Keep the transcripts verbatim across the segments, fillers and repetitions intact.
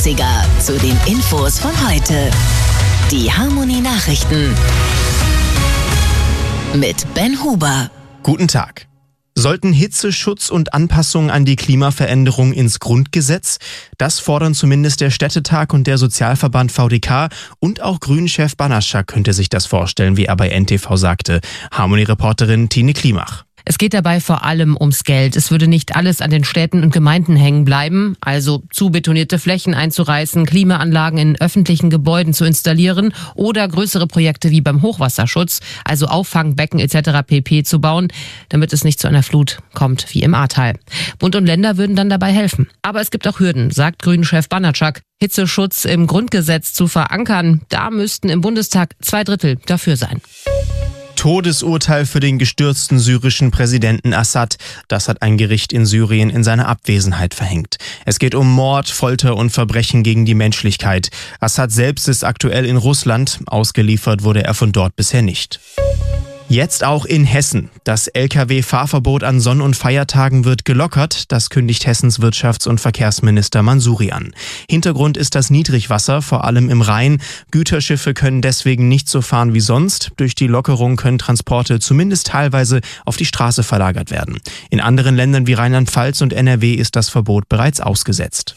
dreißiger zu den Infos von heute. Die Harmony Nachrichten mit Ben Huber. Guten Tag. Sollten Hitzeschutz und Anpassung an die Klimaveränderung ins Grundgesetz? Das fordern zumindest der Städtetag und der Sozialverband V D K und auch Grünen-Chef Banaschak könnte sich das vorstellen, wie er bei N T V sagte. Harmony-Reporterin Tine Klimach. Es geht dabei vor allem ums Geld. Es würde nicht alles an den Städten und Gemeinden hängen bleiben, also zu betonierte Flächen einzureißen, Klimaanlagen in öffentlichen Gebäuden zu installieren oder größere Projekte wie beim Hochwasserschutz, also Auffangbecken et cetera pp. Zu bauen, damit es nicht zu einer Flut kommt wie im Ahrtal. Bund und Länder würden dann dabei helfen. Aber es gibt auch Hürden, sagt Grünen-Chef Banaschak. Hitzeschutz im Grundgesetz zu verankern, da müssten im Bundestag zwei Drittel dafür sein. Todesurteil für den gestürzten syrischen Präsidenten Assad. Das hat ein Gericht in Syrien in seiner Abwesenheit verhängt. Es geht um Mord, Folter und Verbrechen gegen die Menschlichkeit. Assad selbst ist aktuell in Russland. Ausgeliefert wurde er von dort bisher nicht. Jetzt auch in Hessen. Das L K W-Fahrverbot an Sonn- und Feiertagen wird gelockert. Das kündigt Hessens Wirtschafts- und Verkehrsminister Mansouri an. Hintergrund ist das Niedrigwasser, vor allem im Rhein. Güterschiffe können deswegen nicht so fahren wie sonst. Durch die Lockerung können Transporte zumindest teilweise auf die Straße verlagert werden. In anderen Ländern wie Rheinland-Pfalz und N R W ist das Verbot bereits ausgesetzt.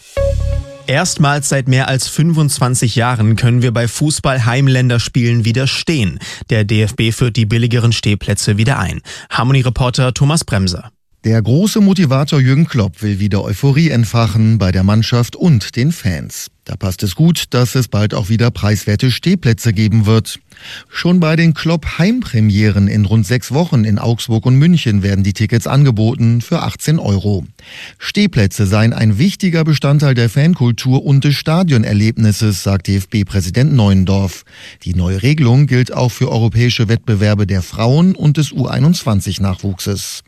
Erstmals seit mehr als fünfundzwanzig Jahren können wir bei Fußball-Heimländerspielen wieder stehen. Der D F B führt die billigeren Stehplätze wieder ein. Harmony-Reporter Thomas Bremser. Der große Motivator Jürgen Klopp will wieder Euphorie entfachen bei der Mannschaft und den Fans. Da passt es gut, dass es bald auch wieder preiswerte Stehplätze geben wird. Schon bei den Klopp-Heimpremieren in rund sechs Wochen in Augsburg und München werden die Tickets angeboten für achtzehn Euro. Stehplätze seien ein wichtiger Bestandteil der Fankultur und des Stadionerlebnisses, sagt D F B-Präsident Neuendorf. Die neue Regelung gilt auch für europäische Wettbewerbe der Frauen und des U einundzwanzig-Nachwuchses.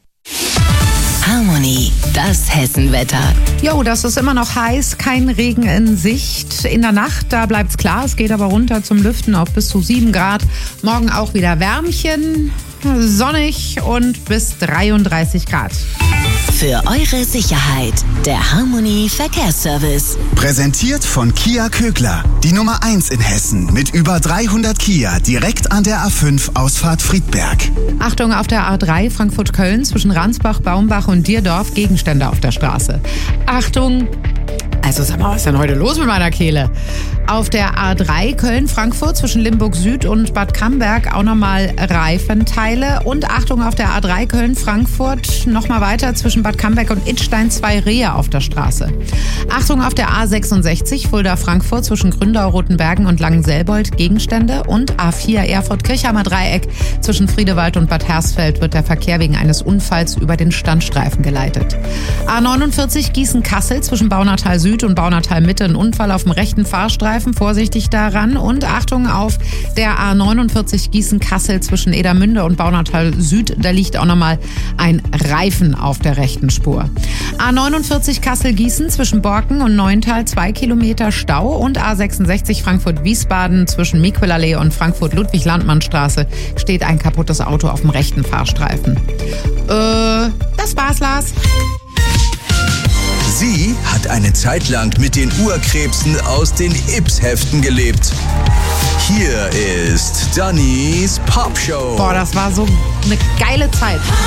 Harmony, das Hessenwetter. Jo, das ist immer noch heiß, kein Regen in Sicht. In der Nacht, da bleibt's klar, es geht aber runter zum Lüften auf bis zu sieben Grad. Morgen auch wieder Wärmchen, sonnig und bis dreiunddreißig Grad. Für eure Sicherheit, der Harmony Verkehrsservice. Präsentiert von Kia Kögler, die Nummer eins in Hessen mit über dreihundert Kia direkt an der A fünf Ausfahrt Friedberg. Achtung auf der A drei Frankfurt-Köln zwischen Ransbach, Baumbach und Dierdorf, Gegenstände auf der Straße. Achtung! Also sag mal, was ist denn heute los mit meiner Kehle? Auf der A drei Köln-Frankfurt zwischen Limburg Süd und Bad Camberg auch nochmal Reifenteile. Und Achtung auf der A drei Köln-Frankfurt nochmal weiter zwischen Bad Camberg und Idstein zwei Rehe auf der Straße. Achtung auf der A sechsundsechzig Fulda-Frankfurt zwischen Gründau, Rotenbergen und Langenselbold Gegenstände. Und A vier Erfurt-Kirchheimer Dreieck zwischen Friedewald und Bad Hersfeld wird der Verkehr wegen eines Unfalls über den Standstreifen geleitet. A neunundvierzig Gießen-Kassel zwischen Baunatal Süd und Baunatal Mitte ein Unfall auf dem rechten Fahrstreifen, vorsichtig daran. Und Achtung auf der A neunundvierzig Gießen-Kassel zwischen Edermünde und Baunatal Süd, da liegt auch nochmal ein Reifen auf der rechten Spur. A neunundvierzig Kassel-Gießen zwischen Borken und Neuntal zwei Kilometer Stau und A sechsundsechzig Frankfurt-Wiesbaden zwischen Miquelallee und Frankfurt-Ludwig-Landmann-Straße steht ein kaputtes Auto auf dem rechten Fahrstreifen. Äh, das war's, Lars. Sie hat eine Zeit lang mit den Urkrebsen aus den Ips-Heften gelebt. Hier ist Dannys Popshow. Boah, das war so eine geile Zeit.